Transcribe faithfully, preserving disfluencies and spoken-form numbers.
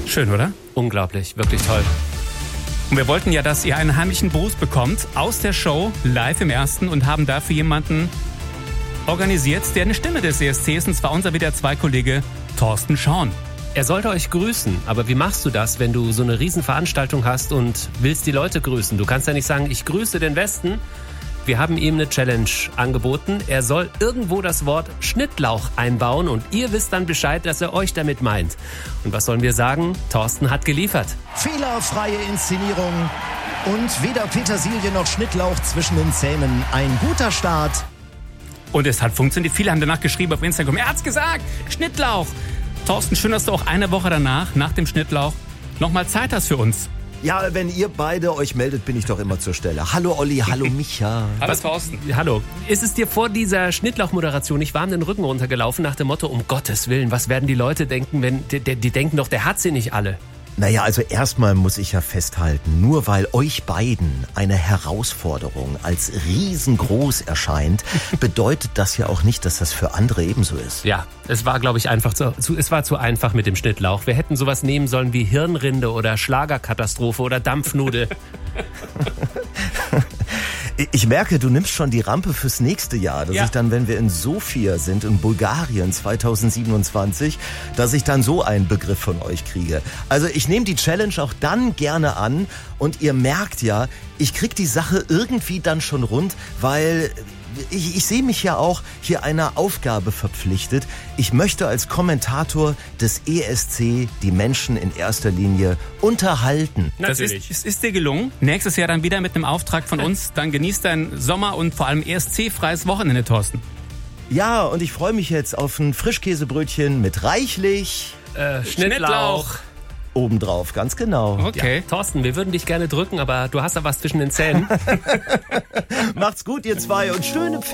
Schön, oder? Unglaublich, wirklich toll. Und wir wollten ja, dass ihr einen heimlichen Gruß bekommt aus der Show live im Ersten und haben dafür jemanden organisiert, der eine Stimme des E S C ist, und zwar unser W D R zwei Kollege Thorsten Schorn. Er sollte euch grüßen, aber wie machst du das, wenn du so eine Riesenveranstaltung hast und willst die Leute grüßen? Du kannst ja nicht sagen, ich grüße den Westen. Wir haben ihm eine Challenge angeboten. Er soll irgendwo das Wort Schnittlauch einbauen und ihr wisst dann Bescheid, dass er euch damit meint. Und was sollen wir sagen? Thorsten hat geliefert. Fehlerfreie Inszenierung und weder Petersilie noch Schnittlauch zwischen den Zähnen. Ein guter Start. Und es hat funktioniert. Viele haben danach geschrieben auf Instagram, er hat's gesagt, Schnittlauch. Thorsten, schön, dass du auch eine Woche danach, nach dem Schnittlauch, nochmal Zeit hast für uns. Ja, wenn ihr beide euch meldet, bin ich doch immer zur Stelle. Hallo Olli, hallo Micha. Hallo Thorsten. Hallo. Ist es dir vor dieser Schnittlauch-Moderation nicht warm den Rücken runtergelaufen nach dem Motto, um Gottes Willen, was werden die Leute denken, wenn die, die, die denken doch, der hat sie nicht alle? Naja, also erstmal muss ich ja festhalten, nur weil euch beiden eine Herausforderung als riesengroß erscheint, bedeutet das ja auch nicht, dass das für andere ebenso ist. Ja, es war, glaube ich, einfach zu, zu, es war zu einfach mit dem Schnittlauch. Wir hätten sowas nehmen sollen wie Hirnrinde oder Schlagerkatastrophe oder Dampfnudel. Ich merke, du nimmst schon die Rampe fürs nächste Jahr, dass Ja. ich dann, wenn wir in Sofia sind, in Bulgarien zweitausendsiebenundzwanzig, dass ich dann so einen Begriff von euch kriege. Also ich nehme die Challenge auch dann gerne an und ihr merkt ja, ich krieg die Sache irgendwie dann schon rund, weil ich, ich sehe mich ja auch hier einer Aufgabe verpflichtet. Ich möchte als Kommentator des E S C die Menschen in erster Linie unterhalten. Das ist, es ist dir gelungen. Nächstes Jahr dann wieder mit einem Auftrag von uns. Dann genießt dein Sommer- und vor allem E S C-freies Wochenende, Thorsten. Ja, und ich freue mich jetzt auf ein Frischkäsebrötchen mit reichlich Äh, Schnittlauch. obendrauf, ganz genau. Okay. Ja, Thorsten, wir würden dich gerne drücken, aber du hast da was zwischen den Zähnen. Macht's gut, ihr zwei, und schöne